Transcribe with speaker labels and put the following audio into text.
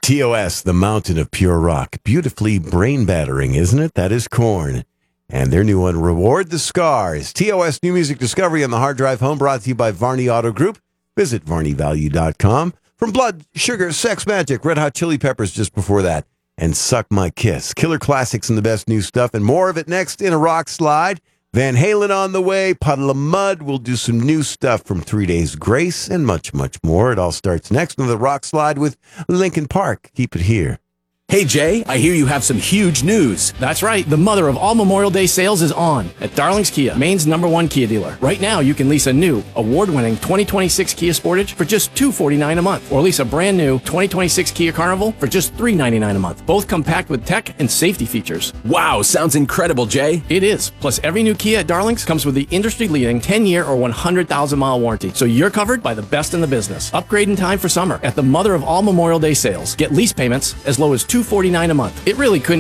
Speaker 1: TOS, the mountain of pure rock. Beautifully brain-battering, isn't it? That is Korn. And their new one, Reward the Scars. TOS New Music Discovery on the Hard Drive Home, brought to you by Varney Auto Group. Visit varneyvalue.com. From Blood, Sugar, Sex Magic, Red Hot Chili Peppers just before that, and Suck My Kiss. Killer classics and the best new stuff, and more of it next in a rock slide. Van Halen on the way, Puddle of Mud. We'll do some new stuff from 3 Days Grace and much, much more. It all starts next with the rock slide with Linkin Park. Keep it here.
Speaker 2: Hey Jay, I hear you have some huge news.
Speaker 3: That's right. The mother of all Memorial Day sales is on at Darling's Kia, Maine's #1 Kia dealer. Right now, you can lease a new, award-winning 2026 Kia Sportage for just $249 a month, or lease a brand new 2026 Kia Carnival for just $399 a month. Both come packed with tech and safety features.
Speaker 2: Wow, sounds incredible, Jay.
Speaker 3: It is. Plus, every new Kia at Darling's comes with the industry-leading 10-year or 100,000-mile warranty, so you're covered by the best in the business. Upgrade in time for summer at the mother of all Memorial Day sales. Get lease payments as low as $249 a month. It really couldn't